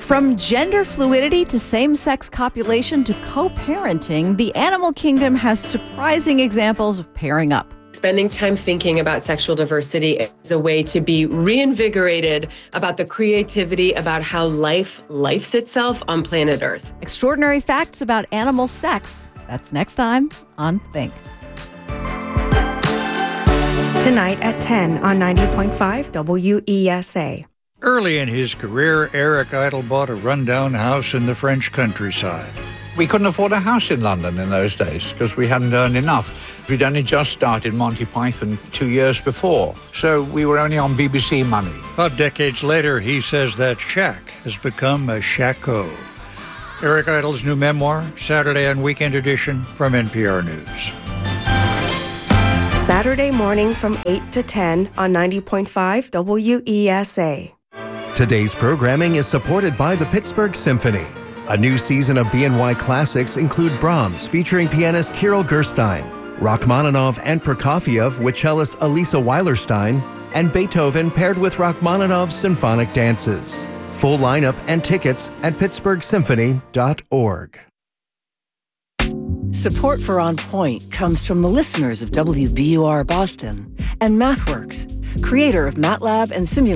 From gender fluidity to same-sex copulation to co-parenting, the animal kingdom has surprising examples of pairing up. Spending time thinking about sexual diversity is a way to be reinvigorated about the creativity, about how life lifes itself on planet Earth. Extraordinary facts about animal sex. That's next time on Think. Tonight at 10 on 90.5 WESA. Early in his career, Eric Idle bought a rundown house in the French countryside. We couldn't afford a house in London in those days because we hadn't earned enough. We'd only just started Monty Python 2 years before, so we were only on BBC money. 5 decades later, he says that shack has become a shacko. Eric Idle's new memoir, Saturday and Weekend Edition from NPR News. Saturday morning from 8 to 10 on 90.5 WESA. Today's programming is supported by the Pittsburgh Symphony. A new season of BNY classics include Brahms featuring pianist Kirill Gerstein, Rachmaninoff and Prokofiev with cellist Elisa Weilerstein, and Beethoven paired with Rachmaninoff's symphonic dances. Full lineup and tickets at pittsburghsymphony.org. Support for On Point comes from the listeners of WBUR Boston and MathWorks, creator of MATLAB and Simulation.